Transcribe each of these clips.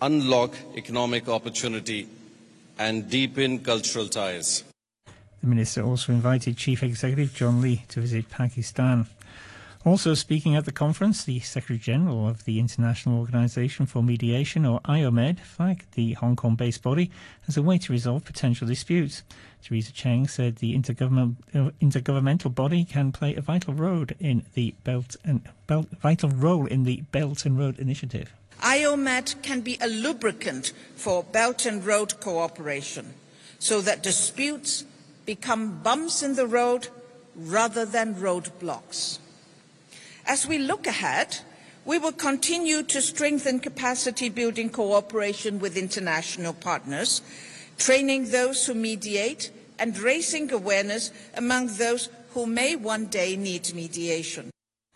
unlock economic opportunity and deepen cultural ties. The Minister also invited Chief Executive John Lee to visit Pakistan. Also speaking at the conference, the Secretary-General of the International Organization for Mediation, or IOMED, flagged the Hong Kong-based body as a way to resolve potential disputes. Theresa Cheng said the intergovernmental body can play a vital role in the Belt and Road Initiative. IOMED can be a lubricant for Belt and Road cooperation, so that disputes become bumps in the road rather than roadblocks. As we look ahead, we will continue to strengthen capacity-building cooperation with international partners, training those who mediate and raising awareness among those who may one day need mediation.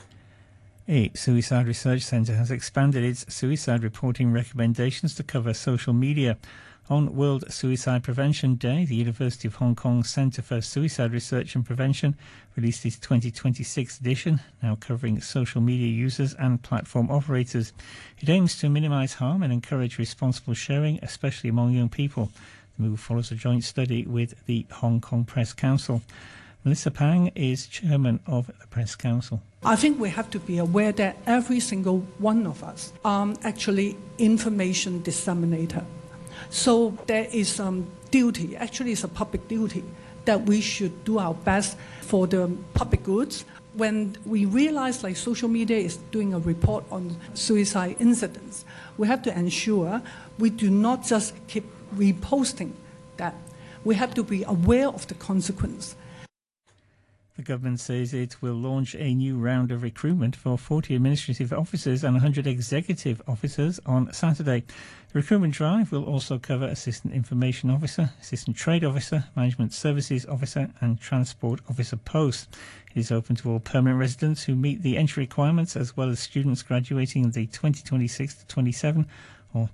A suicide research centre has expanded its suicide reporting recommendations to cover social media. On World Suicide Prevention Day, the University of Hong Kong Centre for Suicide Research and Prevention released its 2026 edition, now covering social media users and platform operators. It aims to minimise harm and encourage responsible sharing, especially among young people. The move follows a joint study with the Hong Kong Press Council. Melissa Pang is chairman of the Press Council. I think we have to be aware that every single one of us are actually information disseminator. So there is some duty, actually it's a public duty, that we should do our best for the public goods. When we realize like social media is doing a report on suicide incidents, we have to ensure we do not just keep reposting that. We have to be aware of the consequence. The government says it will launch a new round of recruitment for 40 administrative officers and 100 executive officers on Saturday. The recruitment drive will also cover Assistant Information Officer, Assistant Trade Officer, Management Services Officer and Transport Officer posts. It is open to all permanent residents who meet the entry requirements, as well as students graduating in the 2026-27 or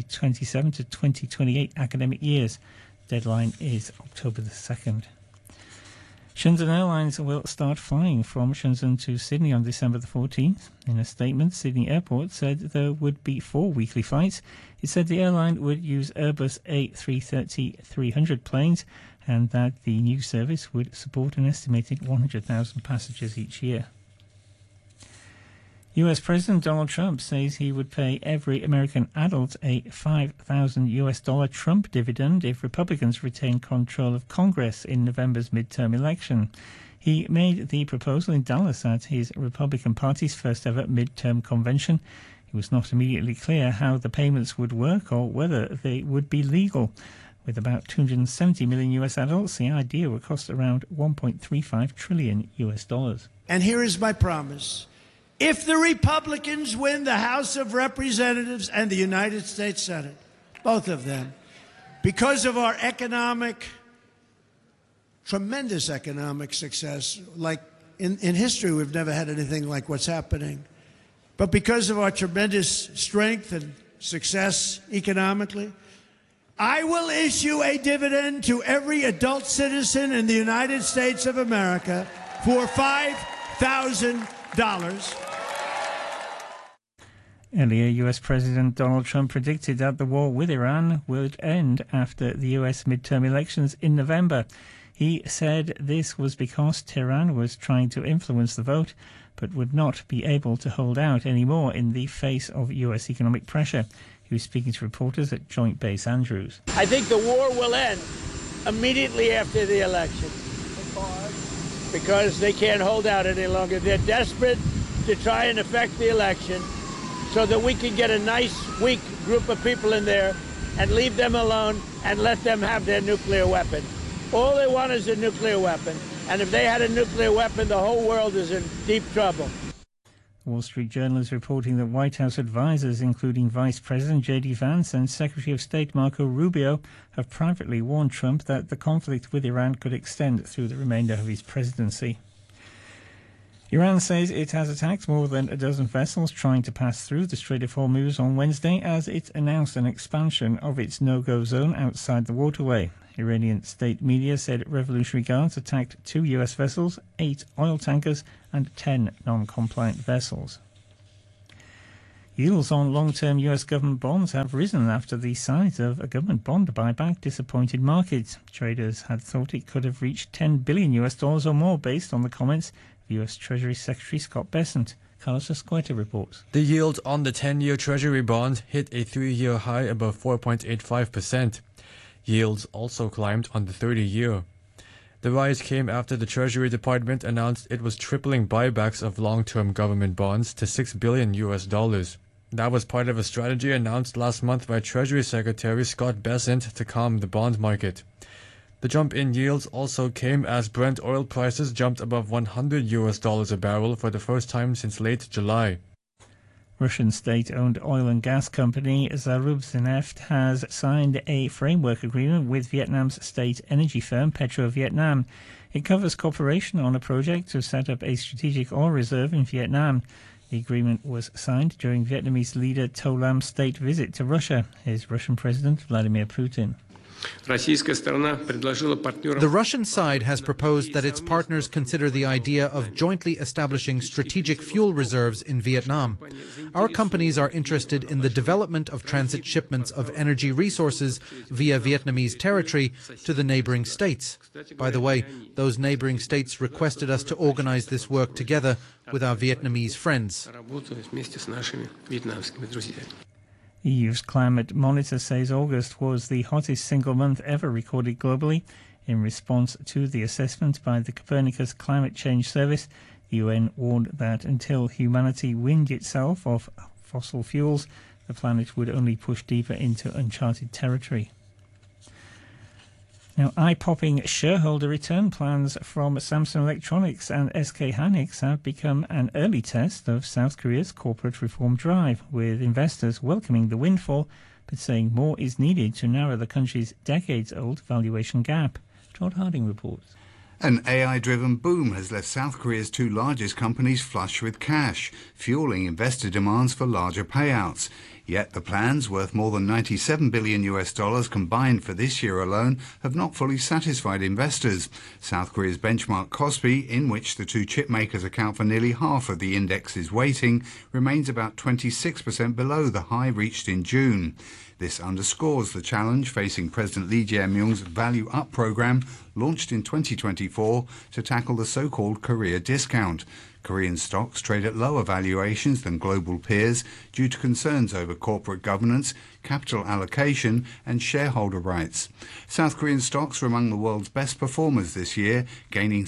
2027-2028 academic years. Deadline is October the 2nd. Shenzhen Airlines will start flying from Shenzhen to Sydney on December the 14th. In a statement, Sydney Airport said there would be 4 weekly flights. It said the airline would use Airbus A330-300 planes and that the new service would support an estimated 100,000 passengers each year. US President Donald Trump says he would pay every American adult a $5,000 Trump dividend if Republicans retain control of Congress in November's midterm election. He made the proposal in Dallas at his Republican Party's first ever midterm convention. It was not immediately clear how the payments would work or whether they would be legal. With about 270 million US adults, the idea would cost around $1.35 trillion. And here is my promise. If the Republicans win the House of Representatives and the United States Senate, both of them, because of our tremendous economic success, like in history we've never had anything like what's happening, but because of our tremendous strength and success economically, I will issue a dividend to every adult citizen in the United States of America for $5,000. Earlier, US President Donald Trump predicted that the war with Iran would end after the US midterm elections in November. He said this was because Tehran was trying to influence the vote, but would not be able to hold out anymore in the face of US economic pressure. He was speaking to reporters at Joint Base Andrews. I think the war will end immediately after the election because they can't hold out any longer. They're desperate to try and affect the election so that we can get a nice, weak group of people in there and leave them alone and let them have their nuclear weapon. All they want is a nuclear weapon. And if they had a nuclear weapon, the whole world is in deep trouble. The Wall Street Journal is reporting that White House advisors, including Vice President J.D. Vance and Secretary of State Marco Rubio, have privately warned Trump that the conflict with Iran could extend through the remainder of his presidency. Iran says it has attacked more than a dozen vessels trying to pass through the Strait of Hormuz on Wednesday as it announced an expansion of its no-go zone outside the waterway. Iranian state media said Revolutionary Guards attacked 2 US vessels, 8 oil tankers and 10 non-compliant vessels. Yields on long-term US government bonds have risen after the size of a government bond buyback disappointed markets. Traders had thought it could have reached $10 billion or more based on the comments of US Treasury Secretary Scott Bessent. Carlos Escueta reports. The yield on the 10-year Treasury bond hit a 3-year high above 4.85%. Yields also climbed on the 30-year. The rise came after the Treasury Department announced it was tripling buybacks of long-term government bonds to $6 billion. That was part of a strategy announced last month by Treasury Secretary Scott Bessent to calm the bond market. The jump in yields also came as Brent oil prices jumped above $100 a barrel for the first time since late July. Russian state-owned oil and gas company Zarubzneft has signed a framework agreement with Vietnam's state energy firm PetroVietnam. It covers cooperation on a project to set up a strategic oil reserve in Vietnam. The agreement was signed during Vietnamese leader To Lam's state visit to Russia. Here's Russian President Vladimir Putin. The Russian side has proposed that its partners consider the idea of jointly establishing strategic fuel reserves in Vietnam. Our companies are interested in the development of transit shipments of energy resources via Vietnamese territory to the neighboring states. By the way, those neighboring states requested us to organize this work together with our Vietnamese friends. EU's climate monitor says August was the hottest single month ever recorded globally. In response to the assessment by the Copernicus Climate Change Service, the UN warned that until humanity weaned itself off fossil fuels, the planet would only push deeper into uncharted territory. Now, eye-popping shareholder return plans from Samsung Electronics and SK Hynix have become an early test of South Korea's corporate reform drive, with investors welcoming the windfall but saying more is needed to narrow the country's decades-old valuation gap. Todd Harding reports. An AI-driven boom has left South Korea's two largest companies flush with cash, fueling investor demands for larger payouts. Yet the plans, worth more than $97 billion combined for this year alone, have not fully satisfied investors. South Korea's benchmark Kospi, in which the two chip makers account for nearly half of the index's weighting, remains about 26% below the high reached in June. This underscores the challenge facing President Lee Jae-myung's Value Up program, launched in 2024 to tackle the so-called Korea discount. Korean stocks trade at lower valuations than global peers due to concerns over corporate governance, capital allocation and shareholder rights. South Korean stocks are among the world's best performers this year, gaining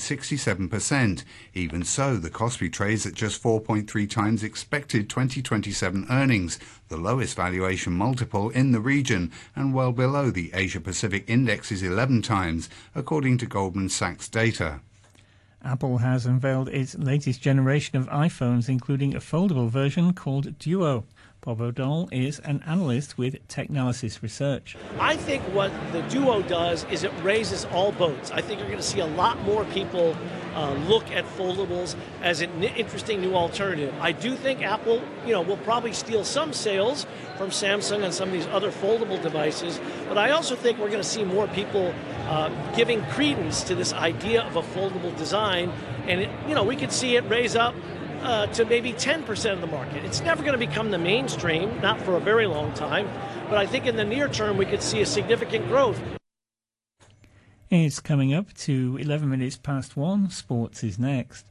67%. Even so, the Kospi trades at just 4.3 times expected 2027 earnings, the lowest valuation multiple in the region and well below the Asia-Pacific Index's 11 times, according to Goldman Sachs data. Apple has unveiled its latest generation of iPhones, including a foldable version called Duo. Bob O'Donnell is an analyst with Technalysis Research. I think what the Duo does is it raises all boats. I think you're going to see a lot more people look at foldables as an interesting new alternative. I do think Apple, will probably steal some sales from Samsung and some of these other foldable devices, but I also think we're going to see more people giving credence to this idea of a foldable design, and we could see it raise up to maybe 10% of the market. It's never going to become the mainstream, not for a very long time, but I think in the near term we could see a significant growth. It's coming up to 11 minutes past 1. Sports is next.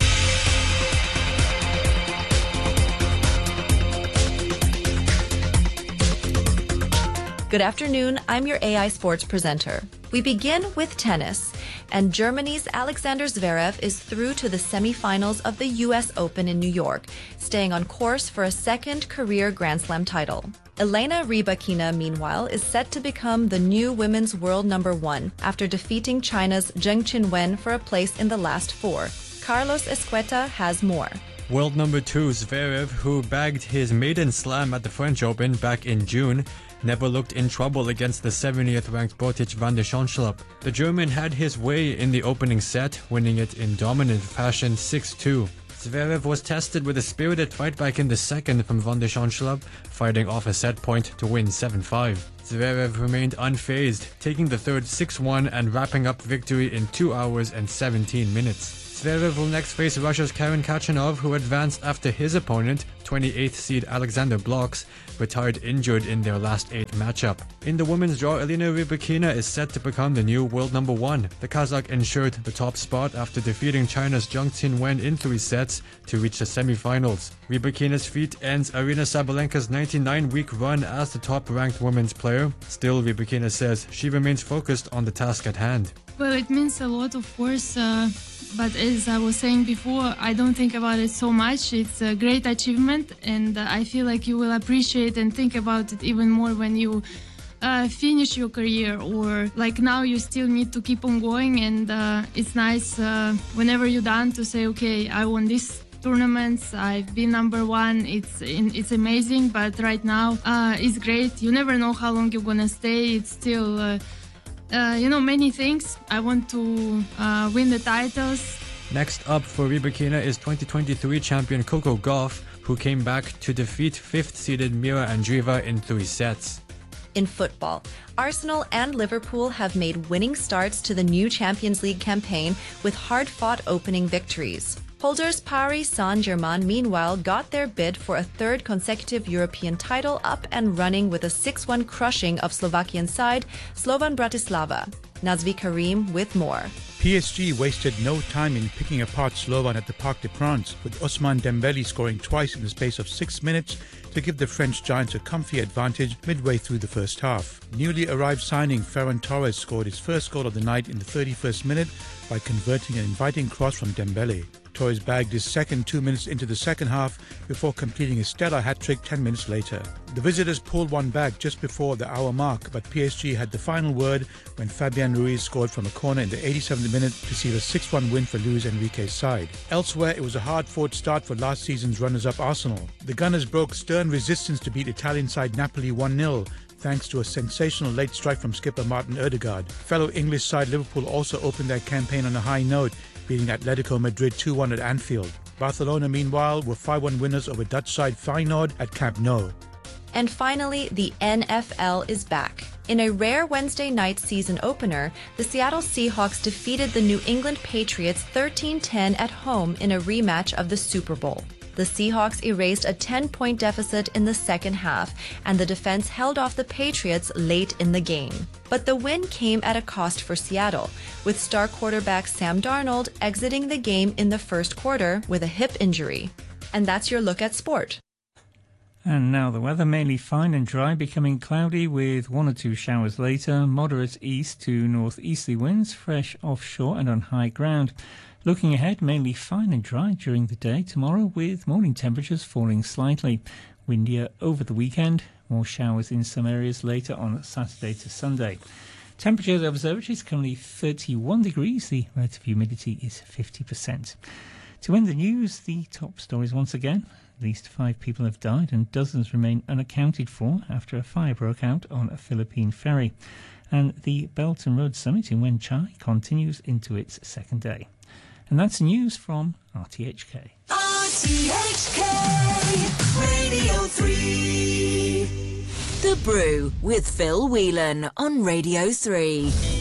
Good afternoon, I'm your AI Sports presenter. We begin with tennis, and Germany's Alexander Zverev is through to the semifinals of the US Open in New York, staying on course for a second career Grand Slam title. Elena Rybakina, meanwhile, is set to become the new women's world #1 after defeating China's Zheng Qinwen for a place in the last four. Carlos Escueta has more. World #2 Zverev, who bagged his maiden slam at the French Open back in June, never looked in trouble against the 70th ranked Botic van der Schonschlap. The German had his way in the opening set, winning it in dominant fashion 6-2. Zverev was tested with a spirited fight back in the second from van der Schonschlap, fighting off a set point to win 7-5. Zverev remained unfazed, taking the third 6-1 and wrapping up victory in 2 hours and 17 minutes. Zverev will next face Russia's Karen Khachanov, who advanced after his opponent, 28th seed Alexander Blocks retired injured in their last 8 matchup. In the women's draw, Elena Rybakina is set to become the new world number 1. The Kazakh ensured the top spot after defeating China's Zhang Qinwen in 3 sets to reach the semi-finals. Rybakina's feat ends Arina Sabalenka's 99-week run as the top-ranked women's player. Still, Rybakina says she remains focused on the task at hand. Well, it means a lot, of course, but as I was saying before, I don't think about it so much. It's a great achievement, and I feel like you will appreciate and think about it even more when you finish your career, or like now you still need to keep on going, and it's nice whenever you're done to say, okay, I won this tournaments, I've been number 1. It's amazing, but right now it's great. You never know how long you're gonna stay. It's still many things. I want to win the titles. Next up for Rybakina is 2023 champion Coco Gauff, who came back to defeat 5th-seeded Mira Andreeva in 3 sets. In football, Arsenal and Liverpool have made winning starts to the new Champions League campaign with hard-fought opening victories. Holders Paris Saint-Germain, meanwhile, got their bid for a 3rd consecutive European title up and running with a 6-1 crushing of Slovakian side Slovan Bratislava. Nazvi Karim with more. PSG wasted no time in picking apart Slovan at the Parc des Princes, with Ousmane Dembele scoring twice in the space of 6 minutes to give the French giants a comfy advantage midway through the first half. Newly arrived signing Ferran Torres scored his first goal of the night in the 31st minute by converting an inviting cross from Dembele. Torres bagged his second 2 minutes into the second half before completing a stellar hat-trick 10 minutes later. The visitors pulled one back just before the hour mark, but PSG had the final word when Fabian Ruiz scored from a corner in the 87th minute to seal a 6-1 win for Luis Enrique's side. Elsewhere, it was a hard-fought start for last season's runners-up Arsenal. The Gunners broke stern resistance to beat Italian side Napoli 1-0, thanks to a sensational late strike from skipper Martin Ødegaard. Fellow English side Liverpool also opened their campaign on a high note, beating Atletico Madrid 2-1 at Anfield. Barcelona, meanwhile, were 5-1 winners over Dutch side Feyenoord at Camp Nou. And finally, the NFL is back. In a rare Wednesday night season opener, the Seattle Seahawks defeated the New England Patriots 13-10 at home in a rematch of the Super Bowl. The Seahawks erased a 10-point deficit in the second half, and the defense held off the Patriots late in the game. But the win came at a cost for Seattle, with star quarterback Sam Darnold exiting the game in the first quarter with a hip injury. And that's your look at sport. And now the weather, mainly fine and dry, becoming cloudy with 1 or 2 showers later, moderate east to northeasterly winds, fresh offshore and on high ground. Looking ahead, mainly fine and dry during the day tomorrow, with morning temperatures falling slightly. Windier over the weekend, more showers in some areas later on Saturday to Sunday. Temperature at the observatory is currently 31 degrees. The relative humidity is 50%. To end the news, the top stories once again. At least 5 people have died and dozens remain unaccounted for after a fire broke out on a Philippine ferry. And the Belt and Road Summit in Wen Chai continues into its second day. And that's news from RTHK. RTHK Radio 3. The Brew with Phil Whelan on Radio 3.